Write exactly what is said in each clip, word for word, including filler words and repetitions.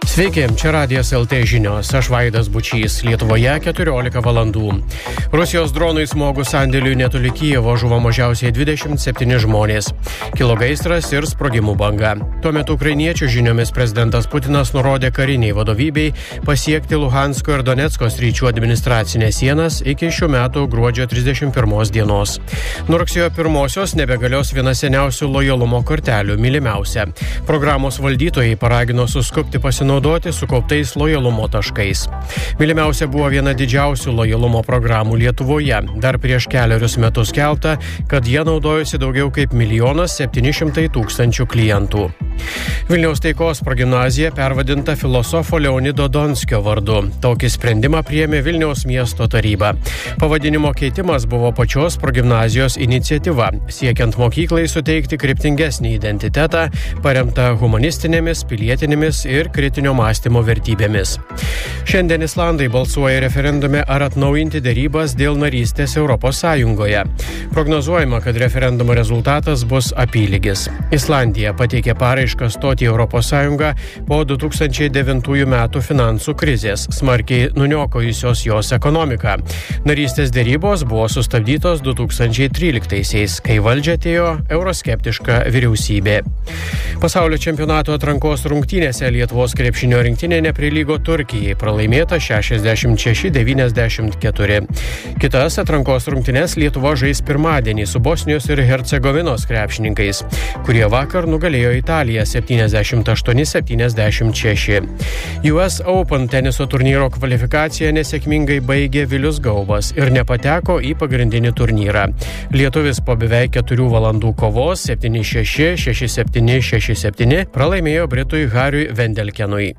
Sveiki, čia Radijas L T žinios, aš Vaidas Bučys, Lietuvoje keturiolika valandų. Rusijos dronui smogus sandėliui netoli Kijevo žuvo mažiausiai dvidešimt septyni žmonės. Kilo gaisras ir sprogimų banga. Tuo metu ukrainiečių žiniomis prezidentas Putinas nurodė kariniai vadovybei pasiekti Luhansko ir Donecko sričių administracinės sienas iki šių metų gruodžio trisdešimt pirmos dienos. Nuo rugsėjo pirmosios nebegalios viena seniausių lojalumo kortelių – mylimiausia. Programos valdytojai paragino suskubti pasinaudoti sukauptais lojalumo taškais. Mylimiausia buvo viena didžiausių lojalumo programų Lietuvoje. Dar prieš keliarius metus kelta, kad jie naudojosi daugiau kaip milijonas septyni šimtai tūkstančių klientų. Vilniaus taikos progimnazija pervadinta filosofo Leonido Donskio vardu. Tokį sprendimą priėmė Vilniaus miesto taryba. Pavadinimo keitimas buvo pačios progimnazijos iniciatyva, siekiant mokyklai suteikti kryptingesnį identitetą, paremtą humanistinėmis, pilietinėmis ir kritinio mąstymo vertybėmis. Šiandien Islandai balsuoja referendume ar atnaujinti derybas dėl narystės Europos Sąjungoje. Prognozuojama, kad referendumo rezultatas bus apylygis. Islandija pateikė paraišką stoti į Europos Sąjungą po du tūkstančiai devintųjų metų finansų krizės, smarkiai nuniokojusios jos ekonomiką. Narystės derybos buvo sustabdytos du tūkstančiai tryliktaisiais, kai valdžia atėjo euroskeptiška vyriausybė. Pasaulio čempionato atrankos rungtynėse Lietuvos krepšinio rinktinė neprilygo Turkijai, pralaimėta šešiasdešimt šeši devyniasdešimt keturi. Kitas atrankos rungtynes Lietuva žais pirmadienį su Bosnijos ir Hercegovinos krepšininkais, kurie vakar nugalėjo Italiją septyniasdešimt aštuoni septyniasdešimt šeši. U S Open teniso turnyro kvalifikaciją nesėkmingai baigė Vilius Gaubas ir nepateko į pagrindinį turnyrą. Lietuvis po beveik keturių valandų kovos septyni šeši šeši septyni šeši septyni pralaimėjo Britui Hariui Vendelkenui.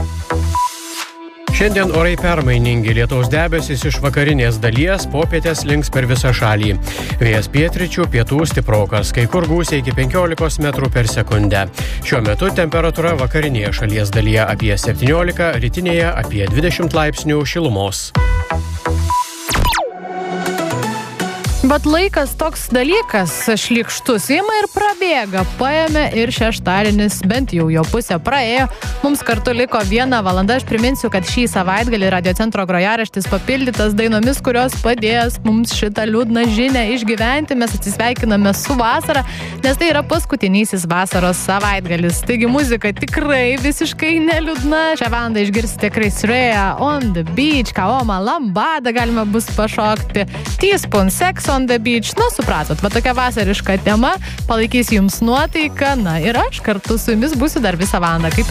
Šiandien orai permainingi, lietaus debesis iš vakarinės dalies popietės links per visą šalį. Vėjas pietryčių, pietų stiprokas, kai kur gūsiai iki penkiolikos metrų per sekundę. Šiuo metu temperatūra vakarinėje šalies dalyje apie septyniolika, rytinėje apie dvidešimt laipsnių šilumos. Bet laikas toks dalykas šlykštus, ima ir prabėga, paėmė ir šeštadienis, bent jau jo pusė praėjo. Mums kartu liko viena valanda. Aš priminsiu, kad šį savaitgalį Radio Centro grojaraštis papildytas dainomis, kurios padės mums šitą liūdną žinią išgyventi. Mes atsisveikiname su vasara, nes tai yra paskutinysis vasaros savaitgalis. Taigi muzika tikrai visiškai neliūdna. Šią valandą išgirsite Chris Rea, On the Beach, Kaoma Lambada galima bus pašokti, Teaspoon, Sex on the Beach. Na, supratot, va tokia vasariška tema palaikys jums nuotaiką. Na ir aš kartu su jumis būsiu dar visą valandą, kaip ir